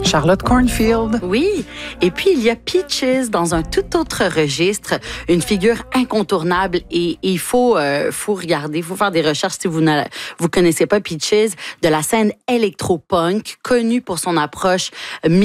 Charlotte Cornfield. Oui, et puis il y a Peaches dans un tout autre registre, une figure incontournable et il faut regarder, il faut faire des recherches si vous connaissez pas Peaches, de la scène électro-punk, connue pour son approche